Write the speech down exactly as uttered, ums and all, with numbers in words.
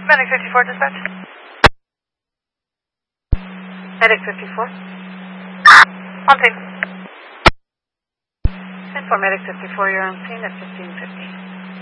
Medic fifty-four, dispatch. Medic fifty-four. On scene. And for Medic fifty-four, you're on scene at fifteen fifty.